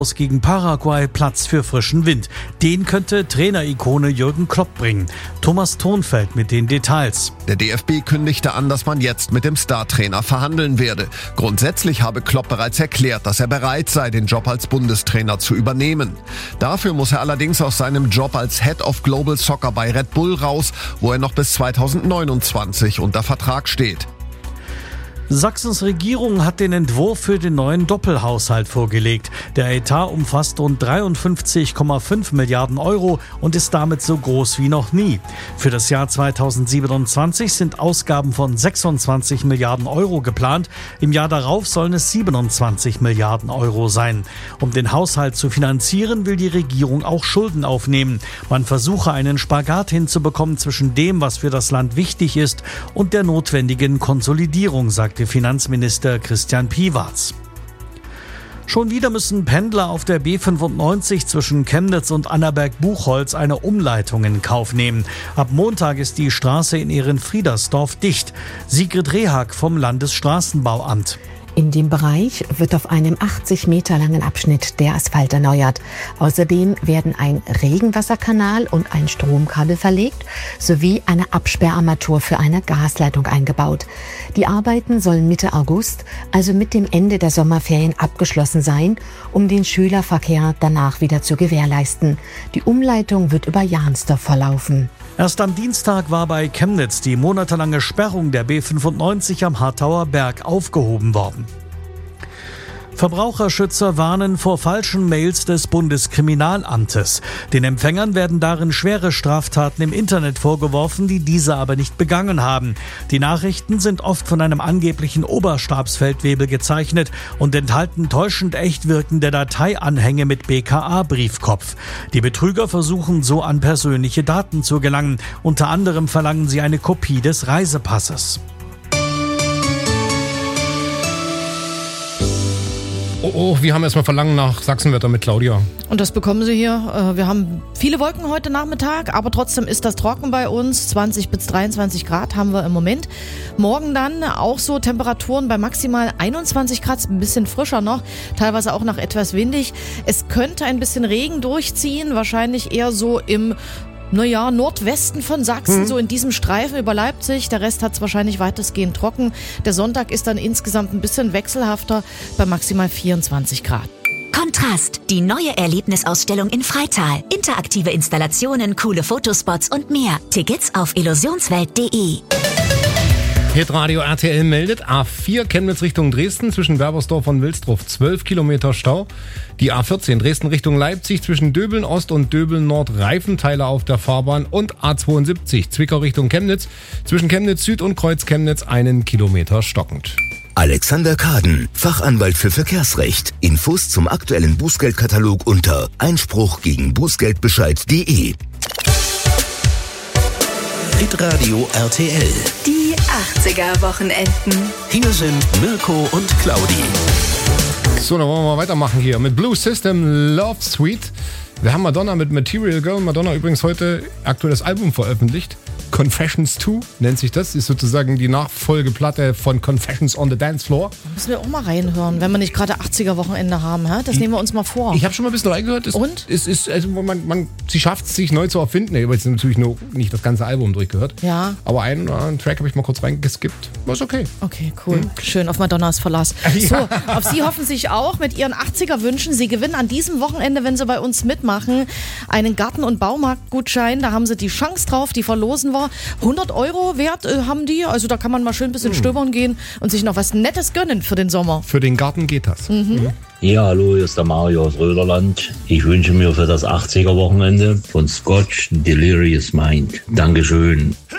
Gegen Paraguay Platz für frischen Wind. Den könnte Trainerikone Jürgen Klopp bringen. Thomas Thonfeld mit den Details. Der DFB kündigte an, dass man jetzt mit dem Startrainer verhandeln werde. Grundsätzlich habe Klopp bereits erklärt, dass er bereit sei, den Job als Bundestrainer zu übernehmen. Dafür muss er allerdings aus seinem Job als Head of Global Soccer bei Red Bull raus, wo er noch bis 2029 unter Vertrag steht. Sachsens Regierung hat den Entwurf für den neuen Doppelhaushalt vorgelegt. Der Etat umfasst rund 53,5 Milliarden Euro und ist damit so groß wie noch nie. Für das Jahr 2027 sind Ausgaben von 26 Milliarden Euro geplant. Im Jahr darauf sollen es 27 Milliarden Euro sein. Um den Haushalt zu finanzieren, will die Regierung auch Schulden aufnehmen. Man versuche einen Spagat hinzubekommen zwischen dem, was für das Land wichtig ist, und der notwendigen Konsolidierung, sagte Finanzminister Christian Piwarz. Schon wieder müssen Pendler auf der B95 zwischen Chemnitz und Annaberg-Buchholz eine Umleitung in Kauf nehmen. Ab Montag ist die Straße in Ehrenfriedersdorf dicht. Sigrid Rehag vom Landesstraßenbauamt. In dem Bereich wird auf einem 80 Meter langen Abschnitt der Asphalt erneuert. Außerdem werden ein Regenwasserkanal und ein Stromkabel verlegt, sowie eine Absperrarmatur für eine Gasleitung eingebaut. Die Arbeiten sollen Mitte August, also mit dem Ende der Sommerferien, abgeschlossen sein, um den Schülerverkehr danach wieder zu gewährleisten. Die Umleitung wird über Jahnsdorf verlaufen. Erst am Dienstag war bei Chemnitz die monatelange Sperrung der B95 am Harthauer Berg aufgehoben worden. Verbraucherschützer warnen vor falschen Mails des Bundeskriminalamtes. Den Empfängern werden darin schwere Straftaten im Internet vorgeworfen, die diese aber nicht begangen haben. Die Nachrichten sind oft von einem angeblichen Oberstabsfeldwebel gezeichnet und enthalten täuschend echt wirkende Dateianhänge mit BKA-Briefkopf. Die Betrüger versuchen so an persönliche Daten zu gelangen. Unter anderem verlangen sie eine Kopie des Reisepasses. Oh, wir haben erstmal Verlangen nach Sachsenwetter mit Claudia. Und das bekommen Sie hier. Wir haben viele Wolken heute Nachmittag, aber trotzdem ist das trocken bei uns. 20 bis 23 Grad haben wir im Moment. Morgen dann auch so Temperaturen bei maximal 21 Grad, ein bisschen frischer noch, teilweise auch noch etwas windig. Es könnte ein bisschen Regen durchziehen, wahrscheinlich eher so im Nordwesten von Sachsen, so in diesem Streifen über Leipzig. Der Rest hat es wahrscheinlich weitestgehend trocken. Der Sonntag ist dann insgesamt ein bisschen wechselhafter bei maximal 24 Grad. Kontrast, die neue Erlebnisausstellung in Freital. Interaktive Installationen, coole Fotospots und mehr. Tickets auf illusionswelt.de. Hitradio RTL meldet, A4 Chemnitz Richtung Dresden zwischen Werbersdorf und Wilsdruff 12 Kilometer Stau. Die A14 Dresden Richtung Leipzig zwischen Döbeln Ost und Döbeln Nord Reifenteile auf der Fahrbahn und A72 Zwickau Richtung Chemnitz zwischen Chemnitz Süd und Kreuz Chemnitz 1 Kilometer stockend. Alexander Kaden, Fachanwalt für Verkehrsrecht. Infos zum aktuellen Bußgeldkatalog unter einspruchgegenbußgeldbescheid.de. Hitradio RTL. Die 80er-Wochenenden. Hier sind Mirko und Claudi. So, dann wollen wir mal weitermachen hier mit Blue System Love Suite. Wir haben Madonna mit Material Girl. Madonna übrigens heute aktuelles Album veröffentlicht. Confessions 2 nennt sich das. Ist sozusagen die Nachfolgeplatte von Confessions on the Dance Floor. Da müssen wir auch mal reinhören, wenn wir nicht gerade 80er-Wochenende haben. Das nehmen wir uns mal vor. Ich habe schon mal ein bisschen reingehört. Und? Sie schafft es, sich neu zu erfinden. Ich habe jetzt natürlich nur nicht das ganze Album durchgehört. Ja. Aber einen Track habe ich mal kurz reingeskippt. War okay. Okay, cool. Schön, auf Madonnas Verlass. Ja. So, auf Sie hoffen sich auch mit Ihren 80er-Wünschen. Sie gewinnen an diesem Wochenende, wenn Sie bei uns mitmachen, einen Garten- und Baumarktgutschein. Da haben Sie die Chance drauf, die verlosen wir. 100 Euro wert haben die. Also da kann man mal schön ein bisschen stöbern gehen und sich noch was Nettes gönnen für den Sommer. Für den Garten geht das. Ja, hallo, hier ist der Mario aus Röderland. Ich wünsche mir für das 80er-Wochenende von Scotch Delirious Mind. Dankeschön.